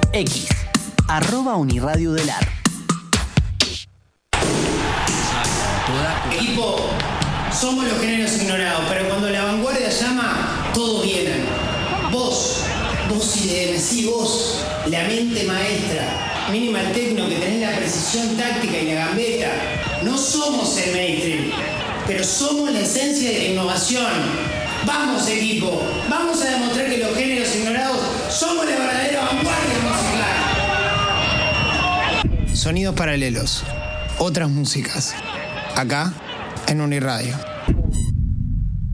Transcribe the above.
X, @Unirradiodelar. Equipo, somos los géneros ignorados, pero cuando la vanguardia llama, todos vienen. Vos IDM, sí, vos, la mente maestra, Minimal Techno, que tenés la precisión táctica y la gambeta. No somos el mainstream, pero somos la esencia de la innovación. Vamos, equipo, vamos a demostrar que los géneros ignorados somos la verdadera vanguardia musical. Sonidos paralelos, otras músicas, acá en Unirradio.